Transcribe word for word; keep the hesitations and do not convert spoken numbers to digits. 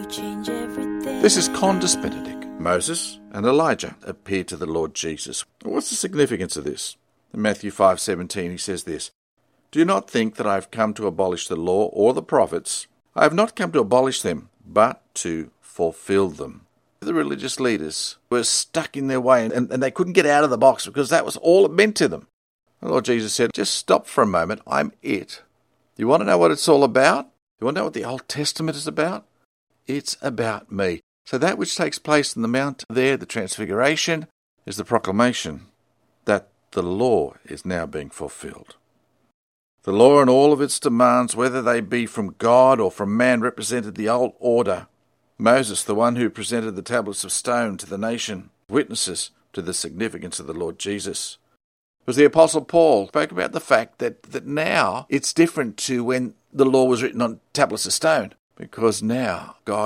change everything. This is Condus Benedict. Moses and Elijah appeared to the Lord Jesus. What's the significance of this? In Matthew five seventeen he says this, "Do you not think that I have come to abolish the law or the prophets? I have not come to abolish them, but to fulfill them." The religious leaders were stuck in their way and, and they couldn't get out of the box because that was all it meant to them. The Lord Jesus said, just stop for a moment. I'm it. You want to know what it's all about? You want to know what the Old Testament is about? It's about me. So that which takes place in the mount there, the transfiguration, is the proclamation that the law is now being fulfilled. The law and all of its demands, whether they be from God or from man, represented the old order. Moses, the one who presented the tablets of stone to the nation, witnesses to the significance of the Lord Jesus. It was the Apostle Paul spoke about the fact that, that now it's different to when the law was written on tablets of stone, because now God